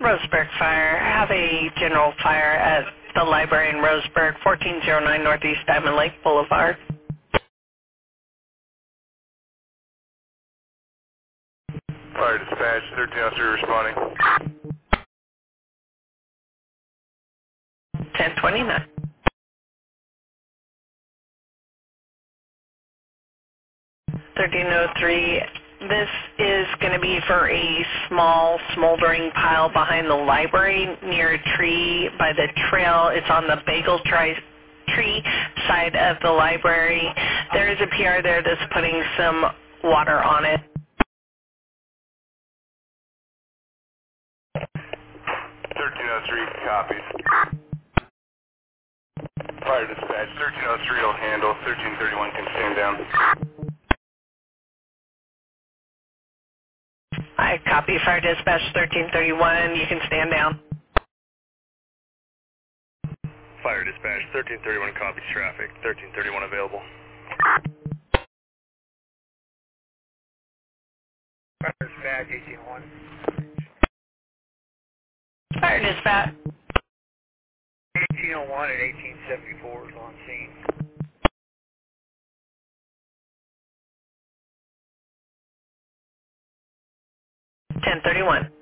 Roseburg Fire. I have a general fire at the library in Roseburg, 1409 Northeast Diamond Lake Boulevard. Fire dispatch, 1303 responding. 1029. 1303. This is going to be for a small smoldering pile behind the library near a tree by the trail. It's on the bagel tree side of the library. There is a PR there that's putting some water on it. 1303 copies. Fire dispatch, 1303 will handle, 1331 can stand down. I copy Fire Dispatch 1331. You can stand down. Fire dispatch, 1331 copies traffic, 1331 available. Fire dispatch 1801. Fire Dispatch. 1801 and 1874 is on scene. 1031.